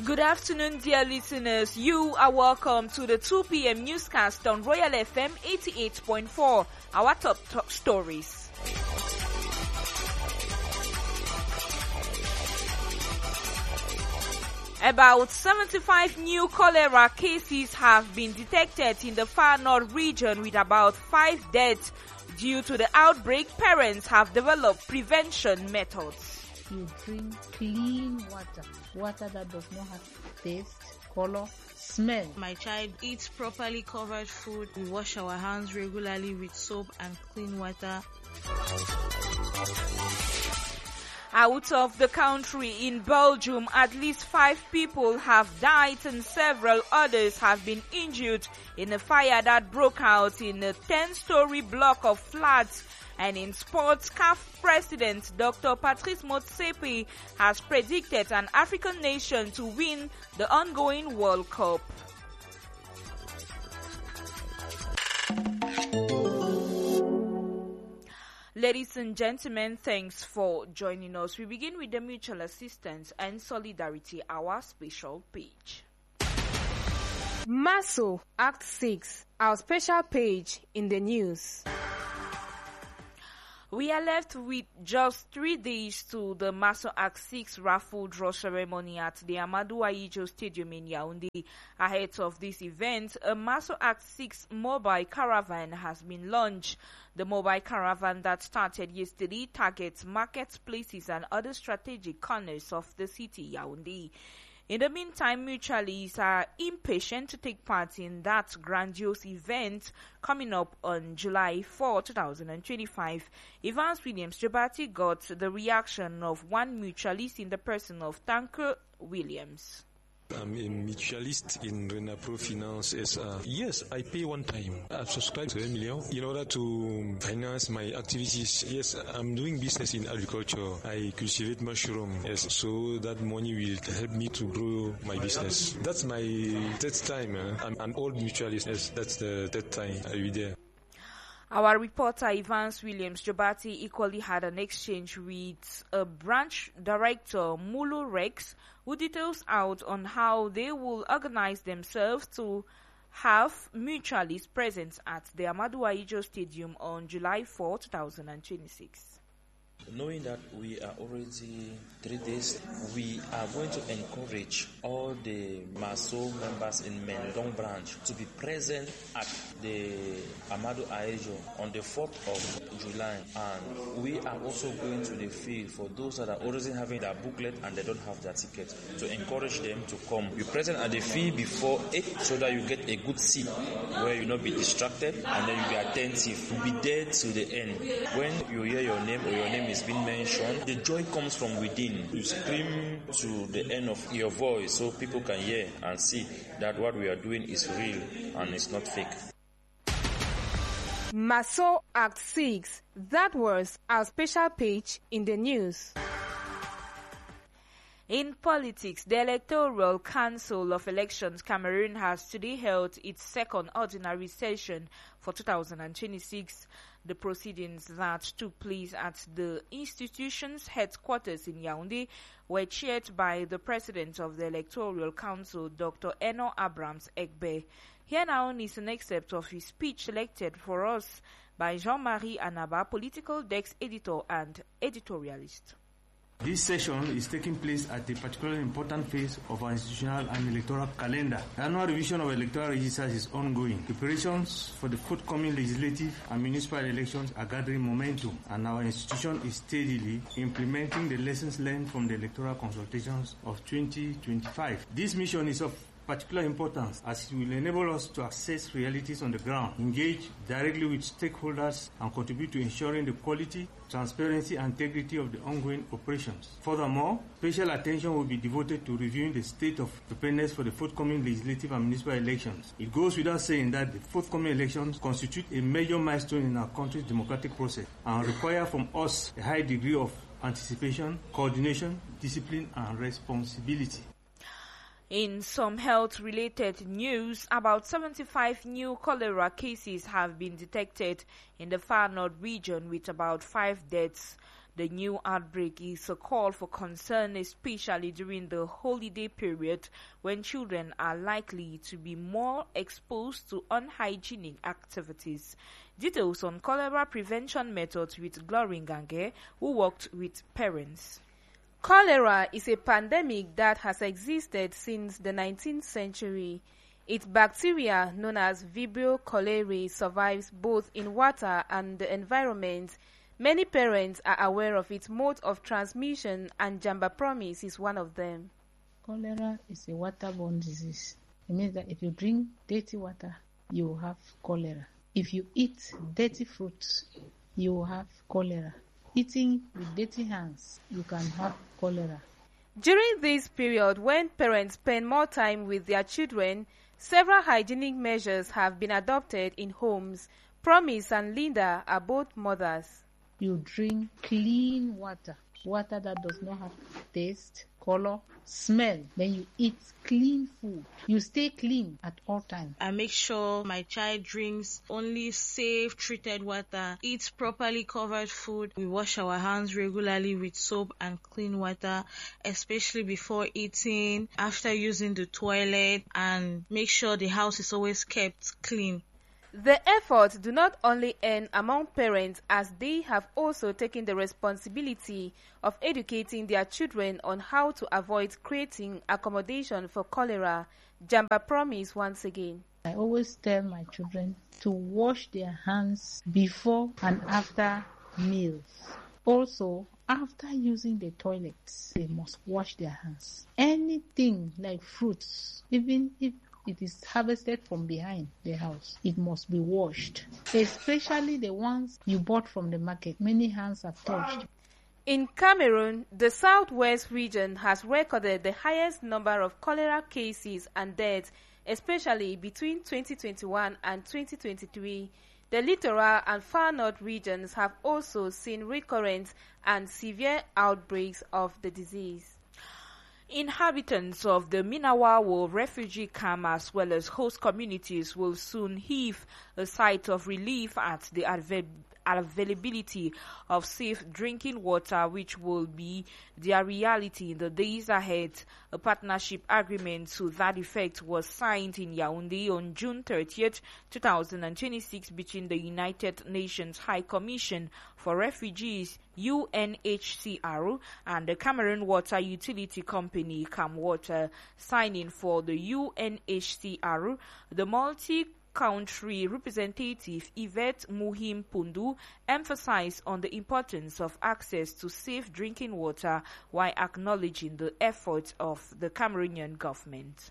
Good afternoon, dear listeners. You are welcome to the 2 p.m. newscast on Royal FM 88.4. Our top stories. About 75 new cholera cases have been detected in the far north region, with about 5 deaths. Due to the outbreak, parents have developed prevention methods. You drink clean water that does not have taste, color, smell. My child eats properly covered food. We wash our hands regularly with soap and clean water. Out of the country, in Belgium, at least 5 people have died and several others have been injured in a fire that broke out in a 10-story block of flats. And in sports, CAF President Dr. Patrice Motsepe has predicted an African nation to win the ongoing World Cup. Ladies and gentlemen, thanks for joining us. We begin with the Mutual Assistance and Solidarity, our special page. MASO Act 6, our special page in the news. We are left with just 3 days to the MASO Act 6 raffle draw ceremony at the Amadou Ahidjo Stadium in Yaoundé. Ahead of this event, a MASO Act 6 mobile caravan has been launched. The mobile caravan that started yesterday targets marketplaces and other strategic corners of the city, Yaoundé. In the meantime, mutualists are impatient to take part in that grandiose event coming up on July 4, 2025. Evans Williams Jobati got the reaction of one mutualist in the person of Tanker Williams. I'm a mutualist in Renapro Finance SA. Yes, I pay one time. I've subscribed to 1 million in order to finance my activities. Yes, I'm doing business in agriculture. I cultivate mushroom. Yes, so that money will help me to grow my business. That's my 3rd time. I'm an old mutualist. Yes, that's the 3rd time I'll be there. Our reporter Evans Williams Jobati equally had an exchange with a branch director, Mulu Rex, who details out on how they will organize themselves to have mutualists present at the Amadou Ahidjo Stadium on July 4, 2026. Knowing that we are already 3 days, we are going to encourage all the MASO members in Mendong branch to be present at the Amadou Ahidjo on the 4th of July. And we are also going to the field for those that are already having their booklet and they don't have their ticket, to encourage them to come. Be present at the field before 8 so that you get a good seat where you not be distracted and then you be attentive. To be there to the end. When you hear your name or your name is being mentioned, the joy comes from within. You scream to the end of your voice so people can hear and see that what we are doing is real and it's not fake. MASO Act 6, that was our special page in the news. In politics, the Electoral Council of Elections Cameroon has today held its 2nd ordinary session for 2026. The proceedings that took place at the institution's headquarters in Yaoundé were chaired by the President of the Electoral Council, Dr. Eno Abrams Egbe. Here now is an excerpt of his speech selected for us by Jean-Marie Anaba, political desk editor and editorialist. This session is taking place at a particularly important phase of our institutional and electoral calendar. The annual revision of electoral registers is ongoing. Preparations for the forthcoming legislative and municipal elections are gathering momentum, and our institution is steadily implementing the lessons learned from the electoral consultations of 2025. This mission is of particular importance as it will enable us to assess realities on the ground, engage directly with stakeholders, and contribute to ensuring the quality, transparency, and integrity of the ongoing operations. Furthermore, special attention will be devoted to reviewing the state of preparedness for the forthcoming legislative and municipal elections. It goes without saying that the forthcoming elections constitute a major milestone in our country's democratic process and require from us a high degree of anticipation, coordination, discipline, and responsibility. In some health-related news, about 75 new cholera cases have been detected in the far north region, with about 5 deaths. The new outbreak is a call for concern, especially during the holiday period when children are likely to be more exposed to unhygienic activities. Details on cholera prevention methods with Glory Ngange, who worked with parents. Cholera is a pandemic that has existed since the 19th century. Its bacteria, known as Vibrio cholerae, survives both in water and the environment. Many parents are aware of its mode of transmission, and Jamba Promise is one of them. Cholera is a waterborne disease. It means that if you drink dirty water, you will have cholera. If you eat dirty fruits, you will have cholera. Eating with dirty hands, you can have cholera. During this period, when parents spend more time with their children, several hygienic measures have been adopted in homes. Promise and Linda are both mothers. You drink clean water, water that does not have taste, color, smell. Then you eat clean food. You stay clean at all times. I make sure my child drinks only safe treated water, eats properly covered food. We wash our hands regularly with soap and clean water, especially before eating, after using the toilet, and make sure the house is always kept clean. The efforts do not only end among parents, as they have also taken the responsibility of educating their children on how to avoid creating accommodation for cholera. Jamba Promise once again. I always tell my children to wash their hands before and after meals. Also, after using the toilets, they must wash their hands. Anything like fruits, even if it is harvested from behind the house, it must be washed, especially the ones you bought from the market. Many hands are touched. In Cameroon, the southwest region has recorded the highest number of cholera cases and deaths, especially between 2021 and 2023. The littoral and far north regions have also seen recurrent and severe outbreaks of the disease. Inhabitants of the Minawawo refugee camp as well as host communities will soon heave a sigh of relief at the availability of safe drinking water, which will be their reality in the days ahead. A partnership agreement to that effect was signed in Yaoundé on June 30th, 2026 between the United Nations High Commission for Refugees, UNHCR, and the Cameroon Water Utility Company, CamWater. Signing for the UNHCR, the multi-country representative Yvette Muhim Pundu emphasized on the importance of access to safe drinking water while acknowledging the efforts of the Cameroonian government.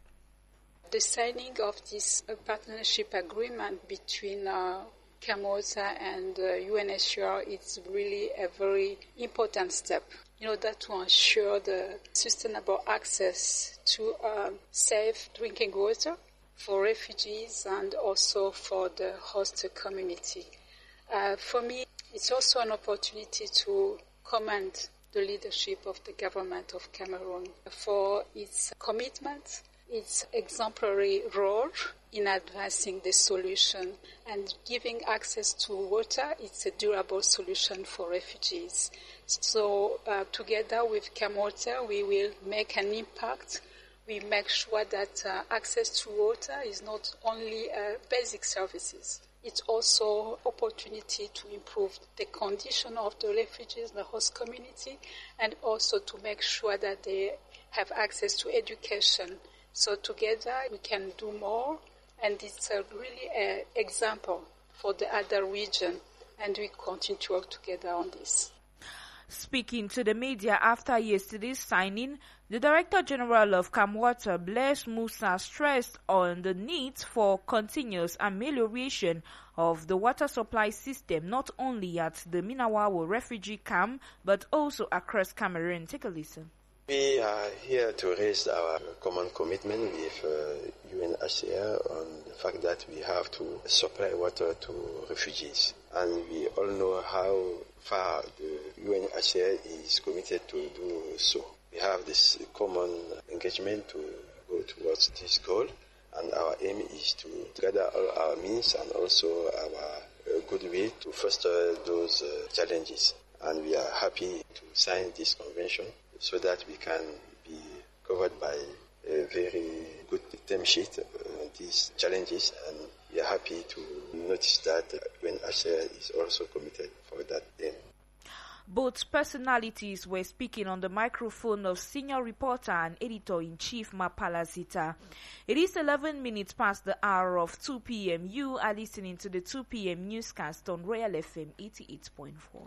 The signing of this partnership agreement between CamWater and UNHCR is really a very important step in order to ensure the sustainable access to safe drinking water for refugees and also for the host community. For me, it's also an opportunity to commend the leadership of the government of Cameroon for its commitment, its exemplary role in advancing the solution and giving access to water. It's a durable solution for refugees. So together with CamWater, we will make an impact. We make sure that access to water is not only basic services. It's also opportunity to improve the condition of the refugees, the host community, and also to make sure that they have access to education. So together we can do more, and it's really an example for the other region, and we continue to work together on this. Speaking to the media after yesterday's signing, the Director General of CamWater, Blaise Moussa, stressed on the need for continuous amelioration of the water supply system, not only at the Minawawo refugee camp, but also across Cameroon. Take a listen. We are here to raise our common commitment with UNHCR on the fact that we have to supply water to refugees. And we all know how far the UNHCR is committed to do so. We have this common engagement to go towards this goal, and our aim is to gather all our means and also our goodwill to foster those challenges. and we are happy to sign this convention so that we can be covered by a very good term sheet on these challenges, and we are happy to notice that UNHCR is also committed for that aim. Both personalities were speaking on the microphone of senior reporter and editor-in-chief Mapala Zita. It is 11 minutes past the hour of 2 p.m. You are listening to the 2 p.m. newscast on Royal FM 88.4.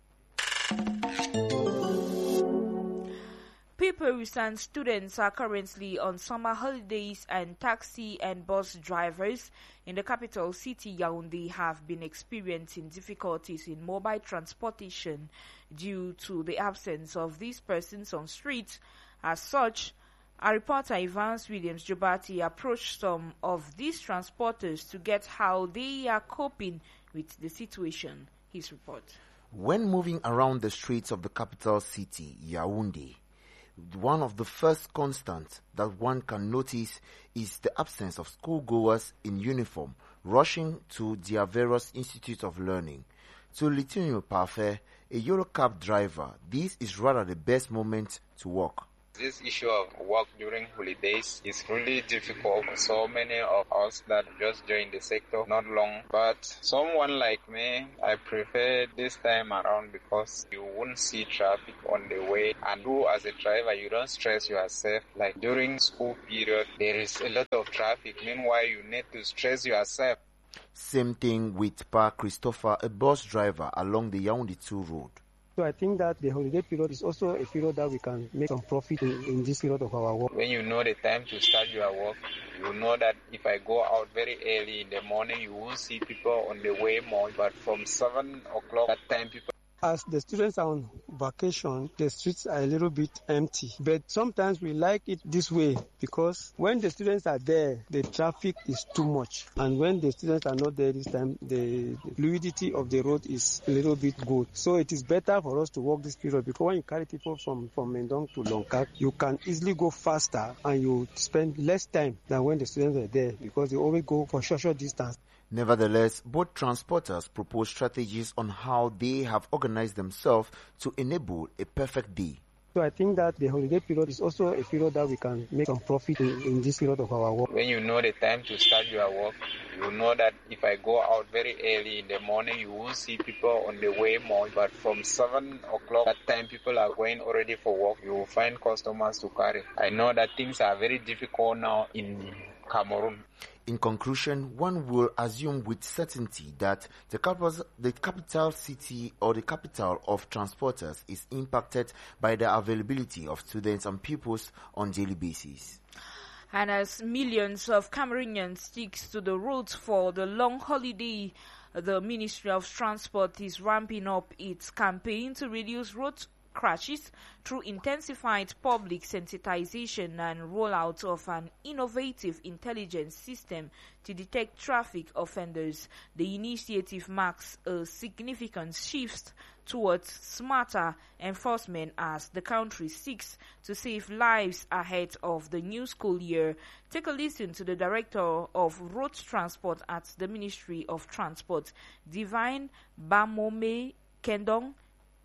Pupils and students are currently on summer holidays, and taxi and bus drivers in the capital city Yaoundé have been experiencing difficulties in mobile transportation due to the absence of these persons on streets. As such, our reporter Evans Williams Jobati approached some of these transporters to get how they are coping with the situation. His report. When moving around the streets of the capital city, Yaoundé, one of the first constants that one can notice is the absence of schoolgoers in uniform rushing to their various institutes of learning. To Litinho Parfait, a Eurocab driver, this is rather the best moment to work. This issue of work during holidays is really difficult for so many of us that just joined the sector not long. But someone like me, I prefer this time around because you won't see traffic on the way. And you as a driver, you don't stress yourself. Like during school period, there is a lot of traffic. Meanwhile, you need to stress yourself. Same thing with Pa Christopher, a bus driver along the Yaoundé 2 road. So I think that the holiday period is also a period that we can make some profit in this period of our work. When you know the time to start your work, you know that if I go out very early in the morning, you won't see people on the way much. But from 7 o'clock, that time people... As the students are on vacation, the streets are a little bit empty. But sometimes we like it this way because when the students are there, the traffic is too much. And when the students are not there this time, the fluidity of the road is a little bit good. So it is better for us to work this period because when you carry people from Mendong to Longkak, you can easily go faster and you spend less time than when the students are there because they always go for short distance. Nevertheless, both transporters propose strategies on how they have organized themselves to enable a perfect day. So I think that the holiday period is also a period that we can make some profit in this period of our work. When you know the time to start your work, you know that if I go out very early in the morning, you won't see people on the way much. But from 7 o'clock, that time people are going already for work. You will find customers to carry. I know that things are very difficult now in Cameroon. In conclusion, one will assume with certainty that the capital city or the capital of transporters is impacted by the availability of students and pupils on daily basis. And as millions of Cameroonians stick to the roads for the long holiday, the Ministry of Transport is ramping up its campaign to reduce road crashes through intensified public sensitization and rollout of an innovative intelligence system to detect traffic offenders. The initiative marks a significant shift towards smarter enforcement as the country seeks to save lives ahead of the new school year. Take a listen to the Director of Road Transport at the Ministry of Transport, Divine Bamome Kendong,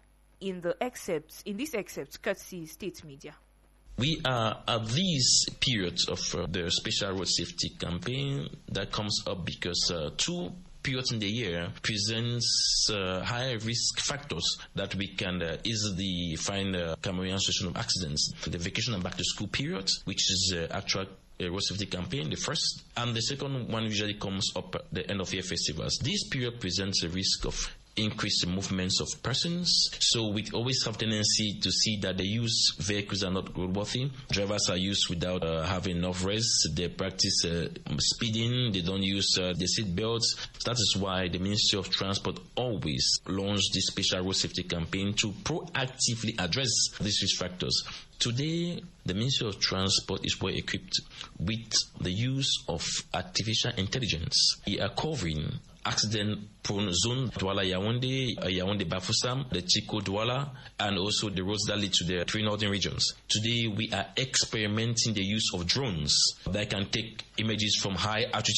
in this excerpt, courtesy State Media. We are at these periods of the Special Road Safety Campaign that comes up because two periods in the year presents high risk factors that we can easily find Cameroonian situation of accidents. The vacation and back to school period, which is actual road safety campaign, the first, and the second one usually comes up at the end of year festivals. This period presents a risk of increase the movements of persons. So we always have tendency to see that the used vehicles are not roadworthy. Drivers are used without having enough rest. They practice speeding. They don't use the seat belts. That is why the Ministry of Transport always launched this special road safety campaign to proactively address these risk factors. Today, the Ministry of Transport is well equipped with the use of artificial intelligence. We are covering accident-prone zone, Douala Yaoundé, Yaoundé Bafoussam, the Chico Douala, and also the roads that lead to the three northern regions. Today, we are experimenting the use of drones that can take images from high altitude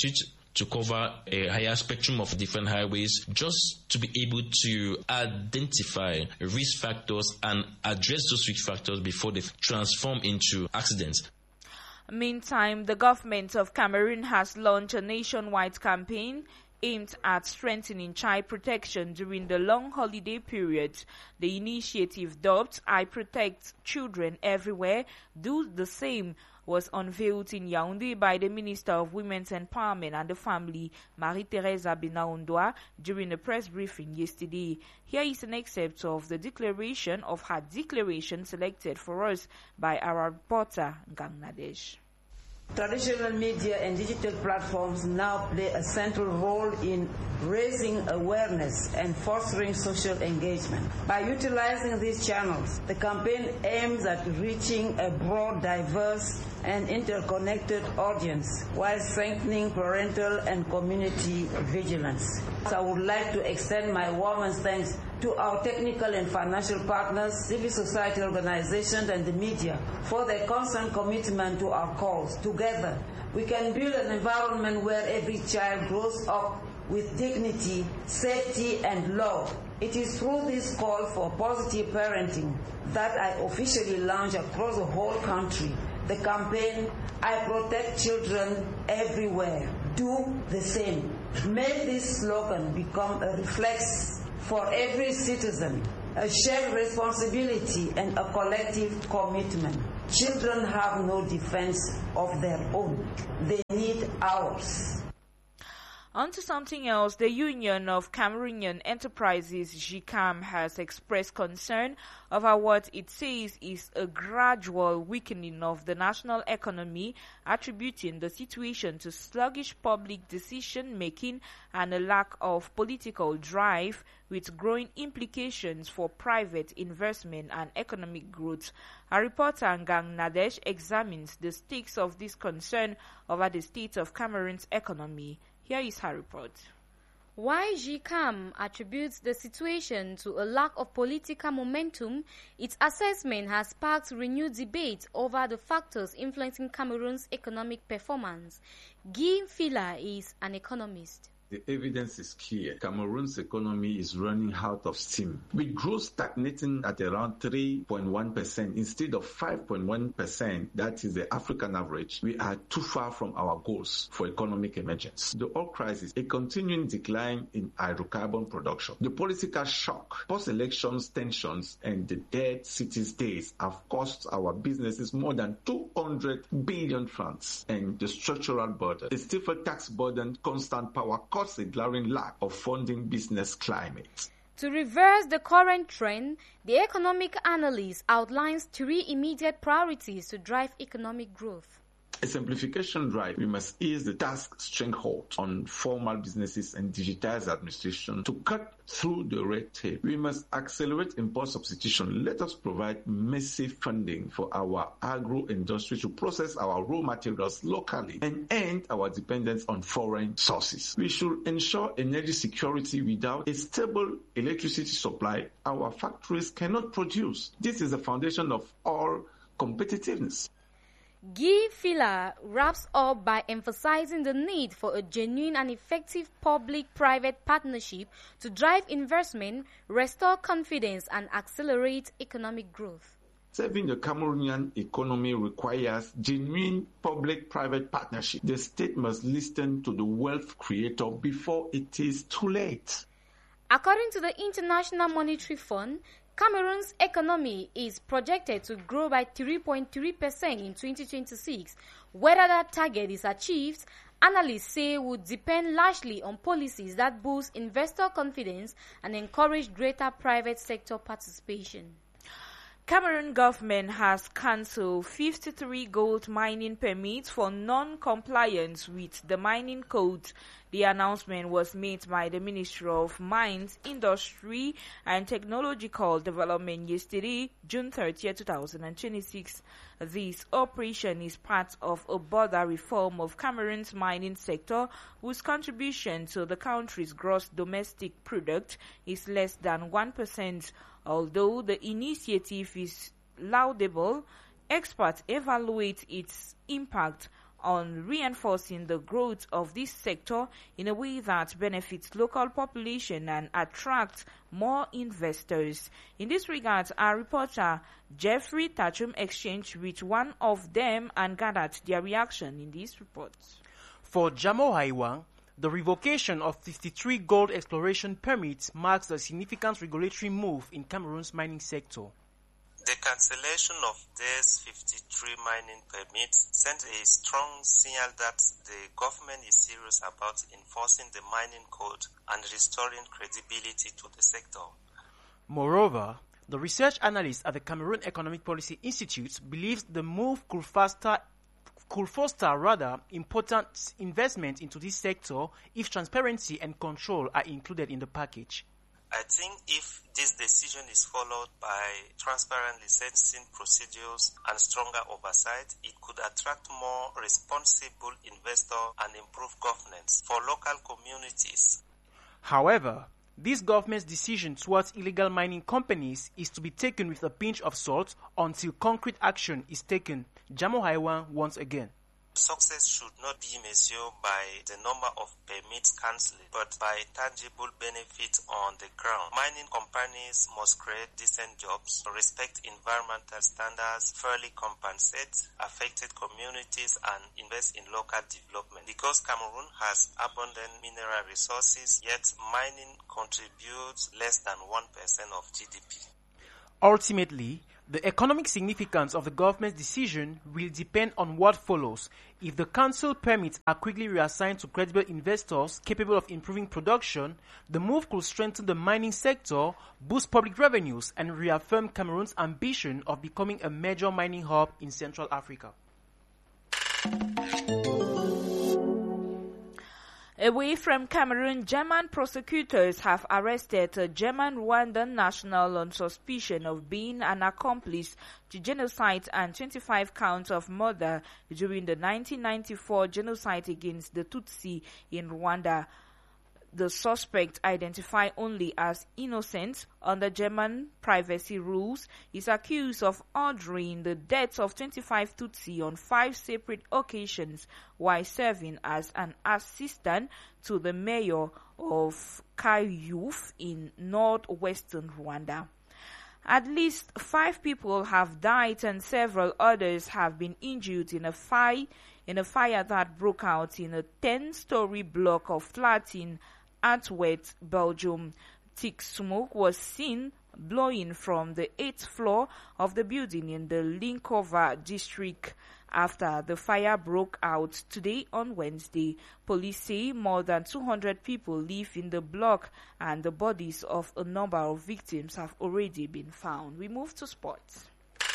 to cover a higher spectrum of different highways, just to be able to identify risk factors and address those risk factors before they transform into accidents. Meantime, the government of Cameroon has launched a nationwide campaign aimed at strengthening child protection during the long holiday period. The initiative, dubbed I Protect Children Everywhere, Do the Same, was unveiled in Yaoundé by the Minister of Women's Empowerment and the Family, Marie-Thérèse Abena-Ondoa, during a press briefing yesterday. Here is an excerpt of the declaration of her declaration selected for us by our reporter, Gang Nadesh. Traditional media and digital platforms now play a central role in raising awareness and fostering social engagement. By utilizing these channels, the campaign aims at reaching a broad, diverse, and interconnected audience while strengthening parental and community vigilance. I would like to extend my warmest thanks to our technical and financial partners, civil society organizations, and the media for their constant commitment to our cause. Together, we can build an environment where every child grows up with dignity, safety, and love. It is through this call for positive parenting that I officially launched across the whole country the campaign, I Protect Children Everywhere. Do the same. May this slogan become a reflex for every citizen, a shared responsibility and a collective commitment. Children have no defense of their own. They need ours. On to something else, the Union of Cameroonian Enterprises, GCAM, has expressed concern over what it says is a gradual weakening of the national economy, attributing the situation to sluggish public decision-making and a lack of political drive, with growing implications for private investment and economic growth. Our reporter Ngang Nadesh examines the stakes of this concern over the state of Cameroon's economy. Here is her report. While GCAM attributes the situation to a lack of political momentum, its assessment has sparked renewed debate over the factors influencing Cameroon's economic performance. Guy Fila is an economist. The evidence is clear. Cameroon's economy is running out of steam, with growth stagnating at around 3.1% instead of 5.1%. That is the African average. We are too far from our goals for economic emergence. The oil crisis, a continuing decline in hydrocarbon production, the political shock, post-elections tensions, and the dead city states have cost our businesses more than 200 billion francs, and the structural burden, the stiffer tax burden, constant power costs, a glaring lack of funding business climate. To reverse the current trend, the economic analyst outlines 3 immediate priorities to drive economic growth. A simplification drive. We must ease the tax stranglehold on formal businesses and digitize administration to cut through the red tape. We must accelerate import substitution. Let us provide massive funding for our agro-industry to process our raw materials locally and end our dependence on foreign sources. We should ensure energy security. Without a stable electricity supply, our factories cannot produce. This is the foundation of all competitiveness. Guy Fila wraps up by emphasizing the need for a genuine and effective public-private partnership to drive investment, restore confidence, and accelerate economic growth. Saving the Cameroonian economy requires genuine public-private partnership. The state must listen to the wealth creator before it is too late. According to the International Monetary Fund, Cameroon's economy is projected to grow by 3.3% in 2026. Whether that target is achieved, analysts say would depend largely on policies that boost investor confidence and encourage greater private sector participation. Cameroon government has cancelled 53 gold mining permits for non-compliance with the mining code. The announcement was made by the Ministry of Mines, Industry and Technological Development yesterday, June 30, 2026. This operation is part of a broader reform of Cameroon's mining sector, whose contribution to the country's gross domestic product is less than 1%. Although the initiative is laudable, experts evaluate its impact on reinforcing the growth of this sector in a way that benefits local population and attracts more investors. In this regard, our reporter Jeffrey Tachum exchanged with one of them and gathered their reaction in this report. For Jamo Haiwan, the revocation of 53 gold exploration permits marks a significant regulatory move in Cameroon's mining sector. The cancellation of these 53 mining permits sent a strong signal that the government is serious about enforcing the mining code and restoring credibility to the sector. Moreover, the research analyst at the Cameroon Economic Policy Institute believes the move could foster important investment into this sector if transparency and control are included in the package. I think if this decision is followed by transparent licensing procedures and stronger oversight, it could attract more responsible investors and improve governance for local communities. However, this government's decision towards illegal mining companies is to be taken with a pinch of salt until concrete action is taken. Jamo Haiwan once again. Success should not be measured by the number of permits cancelled, but by tangible benefits on the ground. Mining companies must create decent jobs, respect environmental standards, fairly compensate affected communities, and invest in local development. Because Cameroon has abundant mineral resources, yet mining contributes less than 1% of GDP. Ultimately, the economic significance of the government's decision will depend on what follows. If the cancelled permits are quickly reassigned to credible investors capable of improving production, the move could strengthen the mining sector, boost public revenues, and reaffirm Cameroon's ambition of becoming a major mining hub in Central Africa. Away from Cameroon, German prosecutors have arrested a German-Rwandan national on suspicion of being an accomplice to genocide and 25 counts of murder during the 1994 genocide against the Tutsi in Rwanda. The suspect, identified only as innocent under German privacy rules, is accused of ordering the deaths of 25 Tutsi on 5 separate occasions while serving as an assistant to the mayor of Kayuf in northwestern Rwanda. At least 5 people have died and several others have been injured in a fire that broke out in a 10-story block of flats in Antwerp, Belgium. Thick smoke was seen blowing from the 8th floor of the building in the Linkova district after the fire broke out today on Wednesday. Police say more than 200 people live in the block and the bodies of a number of victims have already been found. We move to sports.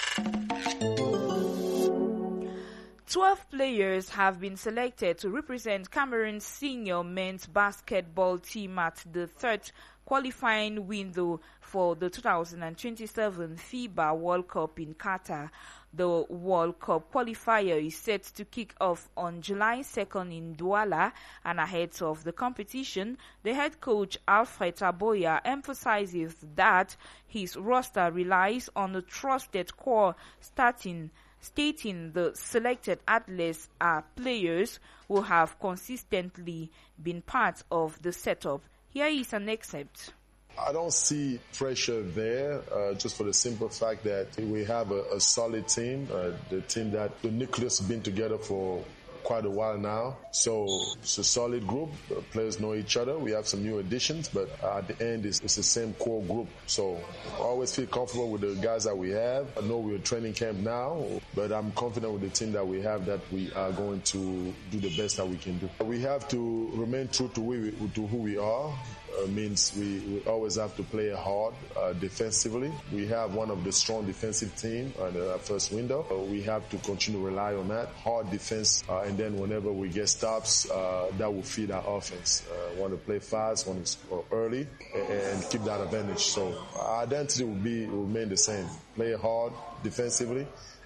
12 players have been selected to represent Cameroon's senior men's basketball team at the third qualifying window for the 2027 FIBA World Cup in Qatar. The World Cup qualifier is set to kick off on July 2nd in Douala, and ahead of the competition, the head coach Alfred Aboya emphasizes that his roster relies on a trusted core, stating the selected athletes are players who have consistently been part of the setup. Here is an excerpt. I don't see pressure there, just for the simple fact that we have a solid team, the team that the nucleus has been together for quite a while now. So it's a solid group. Players know each other. We have some new additions, but at the end, it's the same core group. So I always feel comfortable with the guys that we have. I know we're training camp now, but I'm confident with the team that we have that we are going to do the best that we can do. We have to remain true to who we are. Means we always have to play hard defensively. We have one of the strong defensive team on the first window. We have to continue to rely on that hard defense, and then whenever we get stops, that will feed our offense. Want to play fast, want to score early, and keep that advantage. So our identity will remain the same: play hard defensively,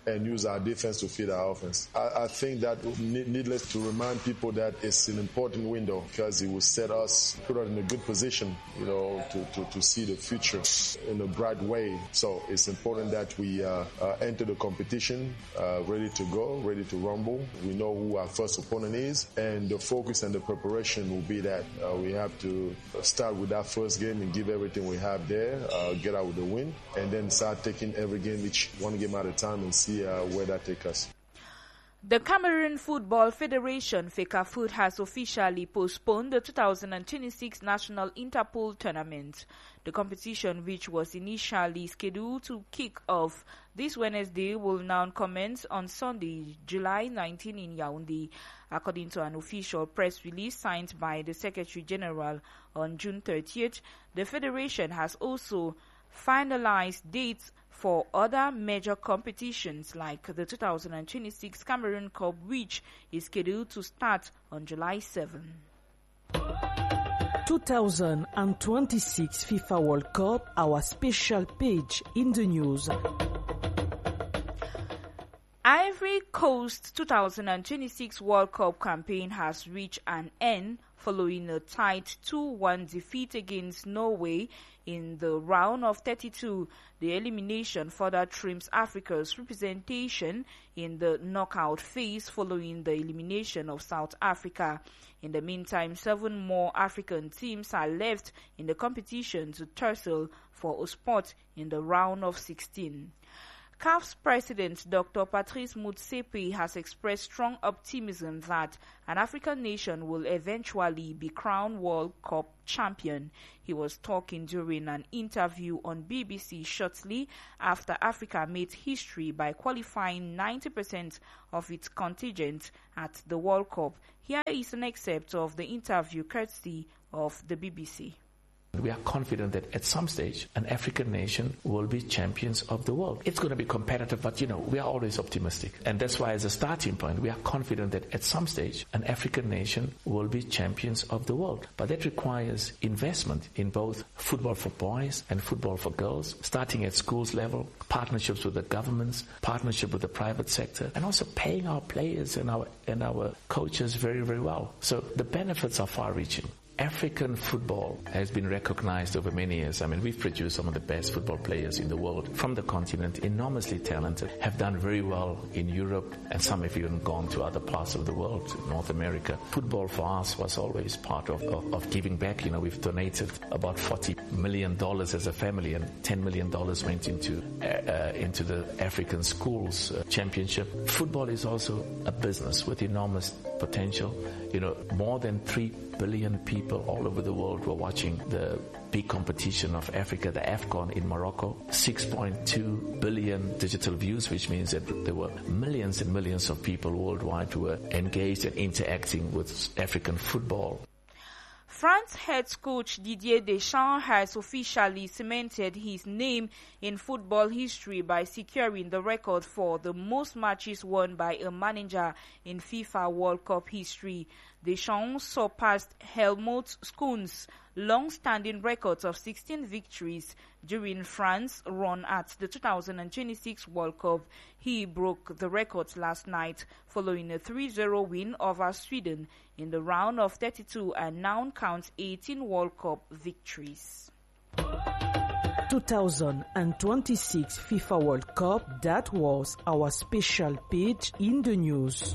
and use our defense to feed our offense. I think that needless to remind people that it's an important window because it will put us in a good position, to see the future in a bright way. So it's important that we enter the competition ready to go, ready to rumble. We know who our first opponent is, and the focus and the preparation will be that we have to start with that first game and give everything we have there, get out with the win, and then start taking every game, each one game at a time, and see where that takes us. The Cameroon Football Federation, FECAFOOT, has officially postponed the 2026 National Interpol Tournament. The competition, which was initially scheduled to kick off this Wednesday, will now commence on Sunday, July 19 in Yaoundé. According to an official press release signed by the Secretary General on June 30th, the Federation has also finalized dates for other major competitions like the 2026 Cameroon Cup, which is scheduled to start on July 7. 2026 FIFA World Cup, our special page in the news. Ivory Coast 2026 World Cup campaign has reached an end following a tight 2-1 defeat against Norway in the round of 32. The elimination further trims Africa's representation in the knockout phase following the elimination of South Africa. In the meantime, 7 more African teams are left in the competition to tussle for a spot in the round of 16. CAF's president, Dr. Patrice Motsepe, has expressed strong optimism that an African nation will eventually be crowned World Cup champion. He was talking during an interview on BBC shortly after Africa made history by qualifying 90% of its contingent at the World Cup. Here is an excerpt of the interview courtesy of the BBC. We are confident that at some stage an African nation will be champions of the world. It's going to be competitive, but we are always optimistic. And that's why as a starting point, we are confident that at some stage an African nation will be champions of the world. But that requires investment in both football for boys and football for girls, starting at schools level, partnerships with the governments, partnership with the private sector, and also paying our players and our coaches very, very well. So the benefits are far-reaching. African football has been recognized over many years. We've produced some of the best football players in the world from the continent, enormously talented, have done very well in Europe, and some have even gone to other parts of the world, North America. Football for us was always part of giving back. We've donated about $40 million as a family, and $10 million went into the African schools championship. Football is also a business with enormous potential. More than 3 billion people all over the world were watching the big competition of Africa, the AFCON in Morocco. 6.2 billion digital views, which means that there were millions and millions of people worldwide who were engaged and interacting with African football. France head coach Didier Deschamps has officially cemented his name in football history by securing the record for the most matches won by a manager in FIFA World Cup history. Deschamps surpassed Helmut Schön's long-standing records of 16 victories during France's run at the 2026 World Cup. He broke the record last night following a 3-0 win over Sweden in the round of 32 and now counts 18 World Cup victories. 2026 FIFA World Cup, that was our special page in the news.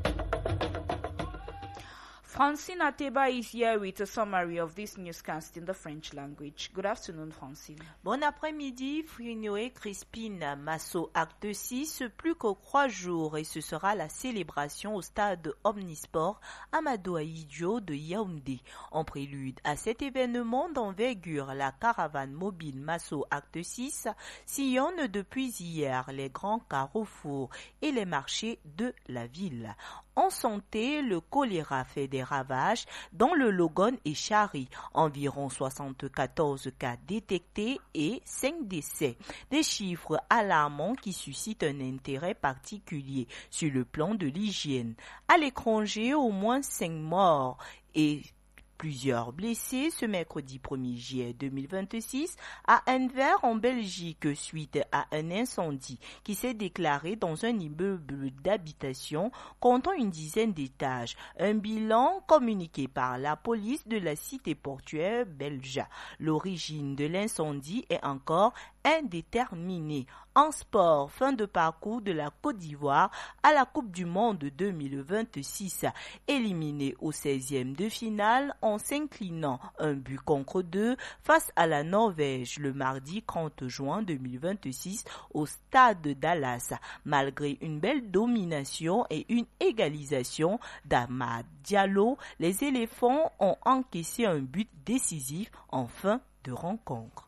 Francine Ateba is here with a summary of this newscast in the French language. Good afternoon, Francine. Bon après-midi, Fruinoé Crispine. Masso Acte 6, plus que 3 jours, et ce sera la célébration au stade Omnisport Amadou Ahidjo de Yaoundé. En prélude à cet événement d'envergure, la caravane mobile Masso Acte 6 sillonne depuis hier les grands carrefours et les marchés de la ville. En santé, le choléra fait des ravages dans le Logone et Chari. Environ 74 cas détectés et 5 décès. Des chiffres alarmants qui suscitent un intérêt particulier sur le plan de l'hygiène. À l'étranger, au moins 5 morts et Plusieurs blessés ce mercredi 1er juillet 2026 à Anvers en Belgique suite à un incendie qui s'est déclaré dans un immeuble d'habitation comptant une dizaine d'étages. Un bilan communiqué par la police de la cité portuaire belge. L'origine de l'incendie est encore indéterminée. En sport, fin de parcours de la Côte d'Ivoire à la Coupe du Monde 2026, éliminée au 16e de finale en s'inclinant 1-2 face à la Norvège le mardi 30 juin 2026 au stade de Dallas. Malgré une belle domination et une égalisation d'Amad Diallo, les éléphants ont encaissé un but décisif en fin de rencontre.